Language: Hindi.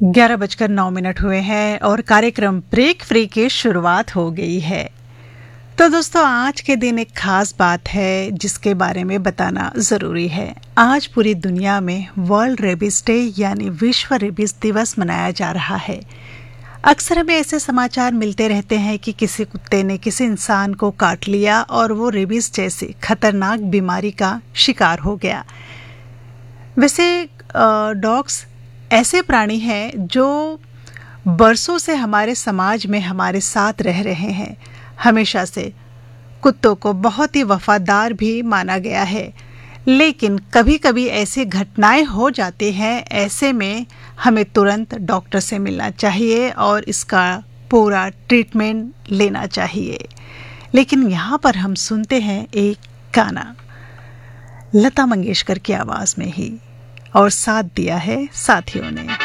11:09 हुए हैं और कार्यक्रम ब्रेक फ्री की शुरुआत हो गई है। तो दोस्तों, आज के दिन एक खास बात है जिसके बारे में बताना ज़रूरी है। आज पूरी दुनिया में वर्ल्ड रेबीज डे यानी विश्व रेबीज दिवस मनाया जा रहा है। अक्सर हमें ऐसे समाचार मिलते रहते हैं कि किसी कुत्ते ने किसी इंसान को काट लिया और वो रेबीज जैसी खतरनाक बीमारी का शिकार हो गया। वैसे डॉग्स ऐसे प्राणी हैं जो बरसों से हमारे समाज में हमारे साथ रह रहे हैं। हमेशा से कुत्तों को बहुत ही वफादार भी माना गया है, लेकिन कभी कभी ऐसी घटनाएं हो जाती हैं। ऐसे में हमें तुरंत डॉक्टर से मिलना चाहिए और इसका पूरा ट्रीटमेंट लेना चाहिए। लेकिन यहाँ पर हम सुनते हैं एक गाना लता मंगेशकर की आवाज़ में ही, और साथ दिया है साथियों ने।